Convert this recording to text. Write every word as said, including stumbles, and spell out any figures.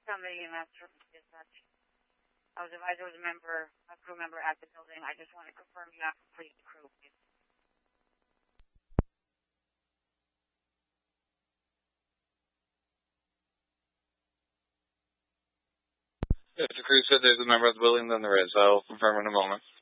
Somebody in that service dispatch. I was advised there was a member, a crew member at the building. I just want to confirm you have completed the crew, please. If the crew said there's a member of the building, then there is. I'll confirm in a moment.